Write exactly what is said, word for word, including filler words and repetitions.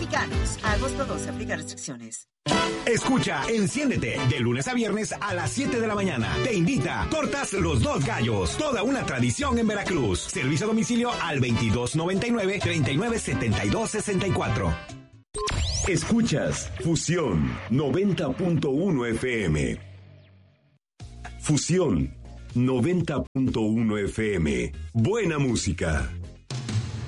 Mexicanos. A agosto doce, aplica restricciones. Escucha, enciéndete, de lunes a viernes a las siete de la mañana. Te invita, Tortas Los Dos Gallos, toda una tradición en Veracruz. Servicio a domicilio al veintidós noventa y nueve, treinta y nueve setenta y dos sesenta y cuatro. Escuchas Fusión noventa punto uno F M. Fusión noventa punto uno F M. Buena música.